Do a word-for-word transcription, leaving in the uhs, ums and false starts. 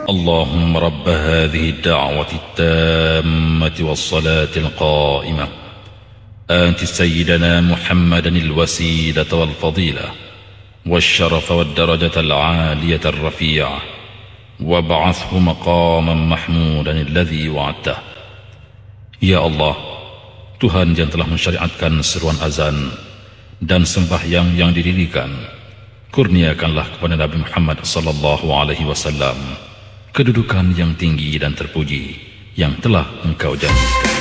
اللهم رب هذه الدعوة التامة والصلاة القائمة آت سيدنا محمدا الوسيلة والفضيلة والشرف والدرجة العالية الرفيعة وابعثه مقاما محمودا الذي وعدته. Ya Allah, Tuhan yang telah mensyariatkan seruan azan dan sembahyang yang didirikan, kurniakanlah kepada Nabi Muhammad sallallahu alaihi wasallam kedudukan yang tinggi dan terpuji yang telah Engkau janjikan.